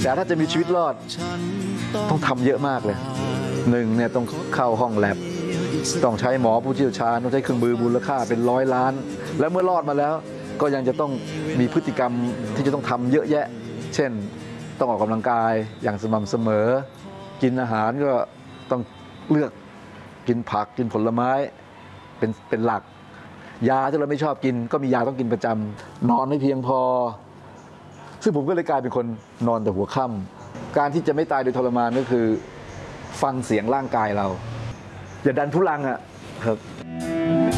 แต่ถ้าจะมีชีวิตรอดต้องทำเยอะมากเลยหนึ่งเนี่ยต้องเข้าห้องแลบต้องใช้หมอผู้เชี่ยวชาญต้องใช้เครื่องมือมูลค่าเป็น100 ล้านและเมื่อรอดมาแล้วก็ยังจะต้องมีพฤติกรรมที่จะต้องทำเยอะแยะเช่นต้องออกกำลังกายอย่างสม่ำเสมอกินอาหารก็ต้องเลือกกินผักกินผลไม้เป็นหลักยาที่เราไม่ชอบกินก็มียาต้องกินประจำนอนให้เพียงพอซึ่งผมก็เลยกลายเป็นคนนอนแต่หัวค่ำการที่จะไม่ตายโดยทรมานก็คือฟังเสียงร่างกายเราอย่าดันทุลังอ่ะครับ